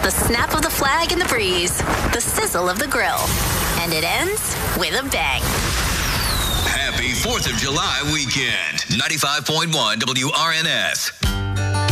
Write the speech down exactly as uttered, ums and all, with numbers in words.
The snap of the flag in the breeze, the sizzle of the grill, and it ends with a bang. Happy fourth of July weekend. ninety-five point one W R N S.